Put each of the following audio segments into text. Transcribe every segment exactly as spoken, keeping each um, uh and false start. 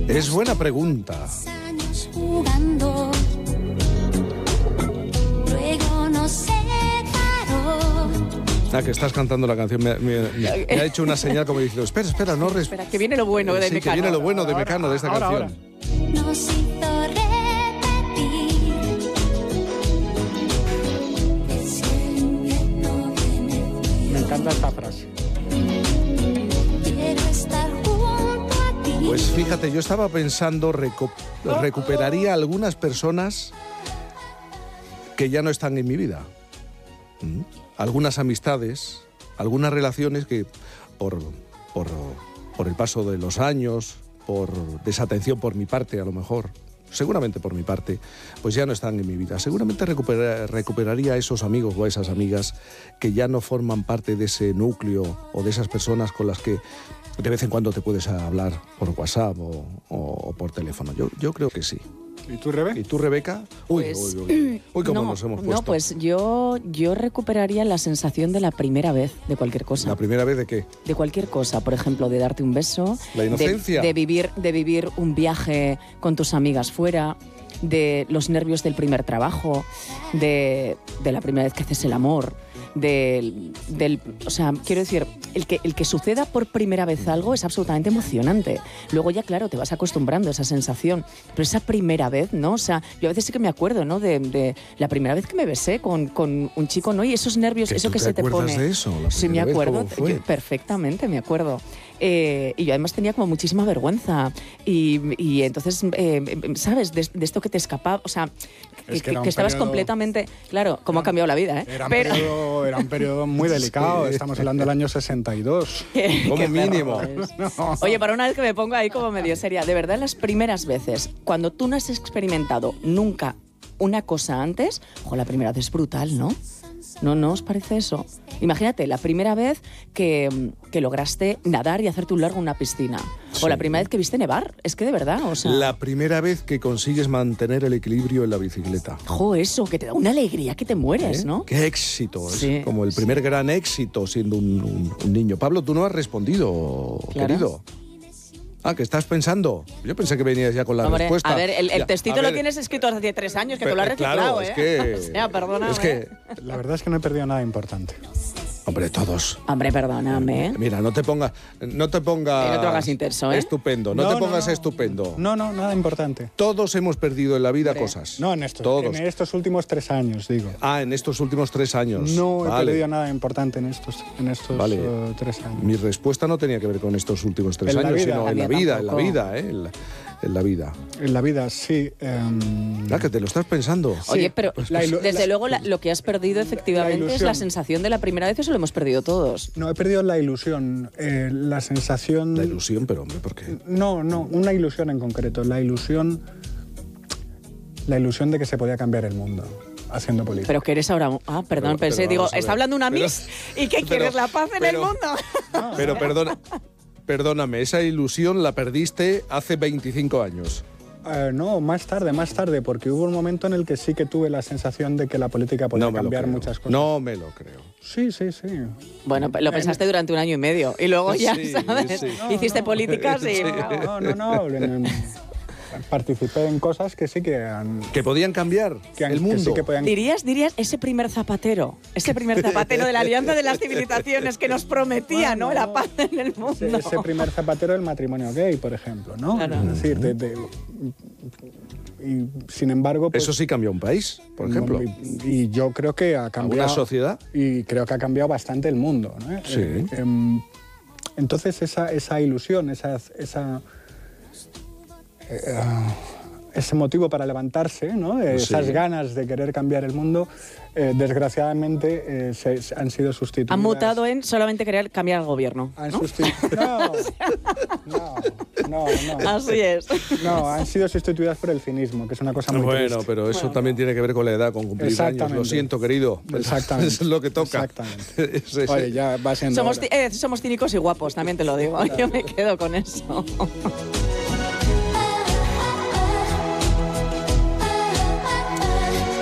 Es buena pregunta. Años jugando, luego nos separó. Ah, que estás cantando la canción. Me, me- me- me ha hecho una señal como diciendo, espera, espera, no... res- Espera, que viene lo bueno de sí, que Mecano. viene lo bueno de Ahora, Mecano, de esta ahora, canción. ahora. Nos hizo repetir. Siempre no Me encanta esta frase. quiero estar junto a ti. Pues fíjate, yo estaba pensando, recu- recuperaría algunas personas que ya no están en mi vida. ¿Mm? Algunas amistades, algunas relaciones que por, por, por el paso de los años, por desatención por mi parte a lo mejor, seguramente por mi parte, pues ya no están en mi vida. Seguramente recupera- recuperaría a esos amigos o a esas amigas que ya no forman parte de ese núcleo o de esas personas con las que de vez en cuando te puedes hablar por WhatsApp o, o- o por teléfono. Yo, yo creo que sí. ¿Y tú, Rebe? ¿Y tú, Rebeca? Uy, Pues, uy, uy, uy, cómo no, nos hemos puesto. no, pues yo, yo recuperaría la sensación de la primera vez de cualquier cosa. ¿La primera vez de qué? De cualquier cosa, por ejemplo, de darte un beso, La de- inocencia. de, vivir, de vivir un viaje con tus amigas fuera, de los nervios del primer trabajo, de, de la primera vez que haces el amor, del, del, o sea, quiero decir, el que, el que suceda por primera vez algo es absolutamente emocionante. Luego ya, claro, te vas acostumbrando a esa sensación, pero esa primera vez, ¿no? O sea, yo a veces sí que me acuerdo, ¿no? De, de la primera vez que me besé con, con un chico, ¿no? Y esos nervios, ¿Que eso tú que te se te acuerdas pone. de eso? La Sí, me primera vez, acuerdo, ¿cómo fue? yo perfectamente, me acuerdo. Eh, y yo además tenía como muchísima vergüenza. Y, y entonces, eh, ¿sabes? De, de esto que te escapaba, o sea, que, Es que era que un estabas periodo- completamente... Claro, cómo ha cambiado la vida, ¿eh? Era un, Pero- periodo, era un periodo muy delicado. Sí. Estamos hablando del año sesenta y dos. Qué- Como qué mínimo. perro es. Oye, para una vez que me pongo ahí como medio seria, de verdad, las primeras veces, cuando tú no has experimentado nunca una cosa antes, ojo, la primera vez es brutal, ¿no? ¿No, ¿No os parece eso? Imagínate, la primera vez que, que lograste nadar y hacerte un largo en una piscina. Sí. O la primera vez que viste nevar. Es que de verdad, o sea... La primera vez que consigues mantener el equilibrio en la bicicleta. Jo, eso, que te da una alegría que te mueres, ¿Eh? ¿no? Qué éxito. Es Sí, como el primer gran éxito siendo un, un- un niño. Pablo, tú no has respondido, Claro. querido. Ah, ¿qué estás pensando? Yo pensé que venías ya con la Hombre, respuesta. a ver, el, el Ya, textito a lo ver, tienes escrito hace tres años, que pe- tú lo has reciclado, claro, ¿eh? es que... O sea, perdóname. Es que, La verdad es que no he perdido nada importante. hombre, todos. Hombre, perdóname. Mira, no te pongas... No te pongas... Eh, no te hagas intenso, ¿eh? Estupendo. No, te pongas estupendo. No, no, nada importante. Todos hemos perdido en la vida cosas. No, en estos, Todos. en estos últimos tres años, digo. Ah, en estos últimos tres años. No he Vale. perdido nada importante en estos, en estos Vale. eh, tres años. Mi respuesta no tenía que ver con estos últimos tres En la años, vida. sino La en la mía vida, en la tampoco. vida, ¿eh? En la, en la vida. En la vida, sí. em, Ah, que te lo estás pensando. Oye, pero la ilu- desde la- luego la- lo que has perdido efectivamente es ilusión. la sensación de la primera vez, eso lo hemos perdido todos. no, he perdido la ilusión, eh, la sensación... La ilusión, pero hombre, ¿por qué? No, no, una ilusión en concreto. La ilusión... La ilusión de que se podía cambiar el mundo haciendo política. Pero que eres ahora... un- Ah, perdón, Pero- pensé, pero digo, vamos a está ver. hablando una Pero- Miss y ¿qué pero- quieres? ¿La paz en el pero- mundo? Pero perdona, perdóname, esa ilusión la perdiste hace veinticinco años. Eh, no, más tarde, más tarde, porque hubo un momento en el que sí que tuve la sensación de que la política podía No me lo cambiar creo. muchas cosas. No me lo creo. Sí, sí, sí. Bueno, lo pensaste durante un año y medio y luego ya, Sí, ¿sabes? sí. Hiciste políticas y... No, no, no. en- en- participé en cosas que sí que han... Que podían cambiar Que, han- el que mundo. sí que podían... Dirías, dirías, ese primer zapatero, ese primer zapatero de la Alianza de las Civilizaciones que nos prometía, ¿no? La paz en el mundo. Ese, ese primer zapatero del matrimonio gay, por ejemplo, ¿no? Claro. Es decir, de- de- y sin embargo... pues, Eso sí cambia un país, por ejemplo. Y, y yo creo que ha cambiado... una sociedad. Y creo que ha cambiado bastante el mundo, ¿no? Sí. Eh, em, entonces esa, esa ilusión, esa... esa eh, eh, ese motivo para levantarse, ¿no? Eh, Sí. Esas ganas de querer cambiar el mundo, eh, desgraciadamente eh, se, se han sido sustituidas. Han mutado en solamente querer cambiar al gobierno, Han ¿no? sustitu- no, no, no, no. Así es. No, han sido sustituidas por el cinismo, que es una cosa muy Bueno, triste. pero eso también tiene que ver con la edad, con cumplir años. Exactamente. Lo siento, querido. Exactamente. Eso es lo que toca. Exactamente. Es- es- Oye, ya va siendo Somos, hora. ti- eh, somos cínicos y guapos, también te lo digo. Yo me quedo con eso.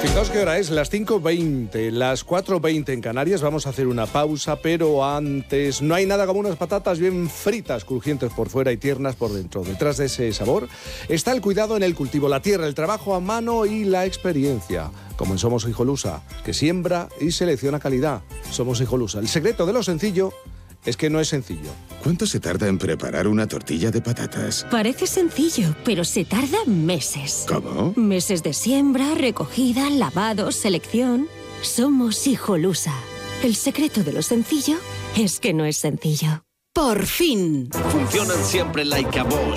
Fijaos qué hora es, las cinco veinte, las cuatro veinte en Canarias. Vamos a hacer una pausa, pero antes no hay nada como unas patatas bien fritas, crujientes por fuera y tiernas por dentro. Detrás de ese sabor está el cuidado en el cultivo, la tierra, el trabajo a mano y la experiencia. Como en Somos Hijolusa, que siembra y selecciona calidad. Somos Hijolusa. El secreto de lo sencillo es que no es sencillo. ¿Cuánto se tarda en preparar una tortilla de patatas? Parece sencillo, pero se tarda meses. ¿Cómo? Meses de siembra, recogida, lavado, selección. Somos Hijolusa. El secreto de lo sencillo es que no es sencillo. ¡Por fin! Funcionan siempre like a Bosch.